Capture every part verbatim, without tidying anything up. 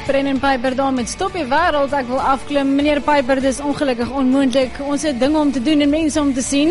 Brennan Piper daar met Stop die Wêreld, ek wil afklim. Meneer Piper, dis ongelukkig onmoontlik. Ons het dinge om te doen en mense om te sien.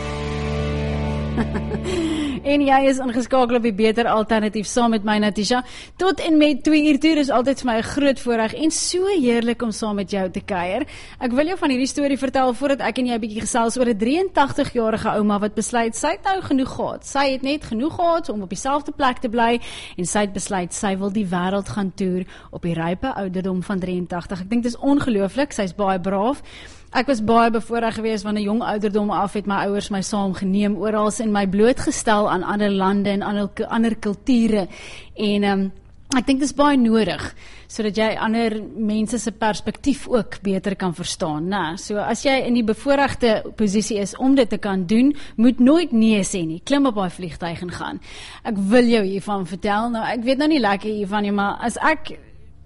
En jy is ingeskakel op die Beter Alternatief saam met my Natisha. Tot en met twee uur toe, is altyd vir my 'n groot voorreg en so heerlik om saam met jou te kuier. Ek wil jou van hierdie storie vertel voordat ek en jy 'n bietjie gesels oor 'n drieëntagtig-jarige ouma wat besluit sy het nou genoeg gehad. Sy het net genoeg gehad om op dieselfde plek te bly en sy het besluit sy wil die wêreld gaan toer op die rype ouderdom van drieëntagtig. Ek dink dit is ongelooflik, sy's baie braaf. Ek was baie bevoorreg geweest van 'n jong ouderdom af, het my ouers my saam geneem oral en my blootgestel aan ander lande en ander, ander kulture. En um, ek dink dit is baie nodig, sodat jy ander mense se perspektief ook beter kan verstaan. Nou, so as jy in die bevoorregte posisie is om dit te kan doen, moet nooit nee sê nie. Klim op daai vliegtuig en gaan. Ek wil jou hiervan vertel. Nou, ek weet nou nie lekker hiervan nie, maar as ek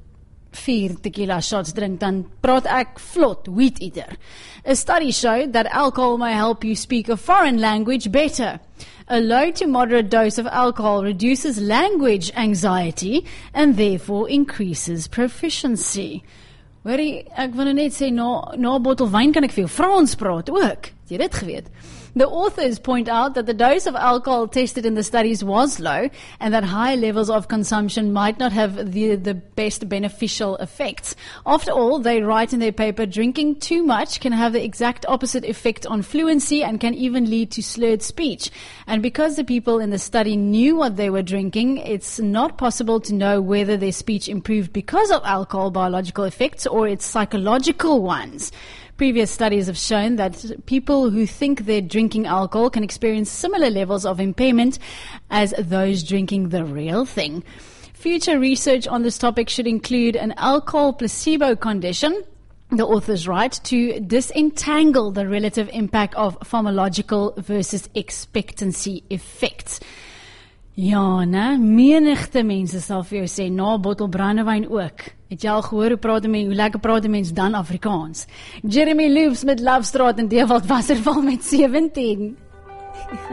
vier tequila shots drink, dan praat ek vlot, wheat eater. A study showed that alcohol may help you speak a foreign language better. A low to moderate dose of alcohol reduces language anxiety and therefore increases proficiency. Hoorie, ek wil nou net sê, na, na 'n bottel wyn kan ek veel Frans praat ook. Het jy dit geweet? The authors point out that the dose of alcohol tested in the studies was low and that high levels of consumption might not have the, the best beneficial effects. After all, they write in their paper, drinking too much can have the exact opposite effect on fluency and can even lead to slurred speech. And because the people in the study knew what they were drinking, it's not possible to know whether their speech improved because of alcohol biological effects or its psychological ones. Previous studies have shown that people who think they're drinking alcohol can experience similar levels of impairment as those drinking the real thing. Future research on this topic should include an alcohol placebo condition, the authors write, to disentangle the relative impact of pharmacological versus expectancy effects. Ja, ne, menigte mense sal vir jou sê, na 'n bottel brandewyn ook. Het jy al gehoor hoe praat 'n mens, hoe lekker praat 'n mens dan Afrikaans? Jeremy Loops met Lovestraat in Dewald Wasserval met sewentien.